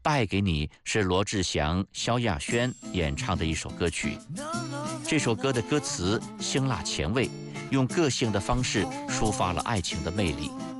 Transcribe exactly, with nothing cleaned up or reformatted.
败给你是罗志祥、萧亚轩演唱的一首歌曲。这首歌的歌词辛辣前卫，用个性的方式抒发了爱情的魅力。